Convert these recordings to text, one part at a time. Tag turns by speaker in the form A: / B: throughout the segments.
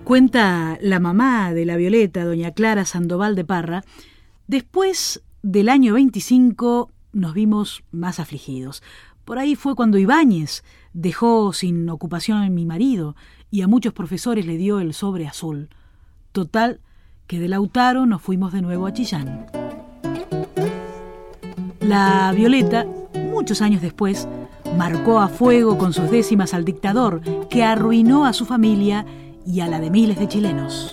A: Cuenta la mamá de la Violeta, doña Clara Sandoval de Parra, después del año 25 nos vimos más afligidos. Por ahí fue cuando Ibáñez dejó sin ocupación a mi marido y a muchos profesores le dio el sobre azul. Total, que de Lautaro nos fuimos de nuevo a Chillán. La Violeta, muchos años después, marcó a fuego con sus décimas al dictador que arruinó a su familia y a la de miles de chilenos.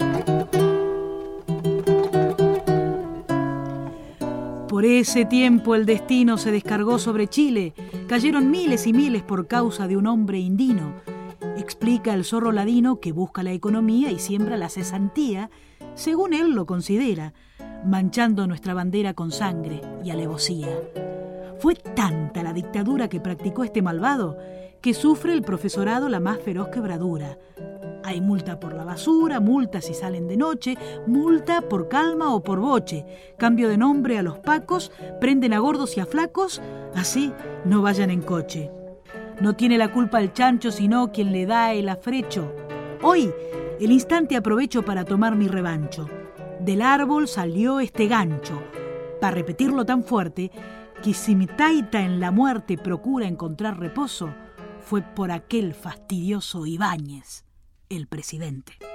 A: Por ese tiempo el destino se descargó sobre Chile. Cayeron miles y miles por causa de un hombre indino. Explica el zorro ladino que busca la economía y siembra la cesantía, según él lo considera, manchando nuestra bandera con sangre y alevosía. Fue tanta la dictadura que practicó este malvado que sufre el profesorado la más feroz quebradura. Hay multa por la basura, multa si salen de noche, multa por calma o por boche, cambio de nombre a los pacos, prenden a gordos y a flacos, así no vayan en coche. No tiene la culpa el chancho, sino quien le da el afrecho. Hoy, el instante aprovecho para tomar mi revancho. Del árbol salió este gancho, para repetirlo tan fuerte, que si mi taita en la muerte procura encontrar reposo, fue por aquel fastidioso Ibáñez, el presidente.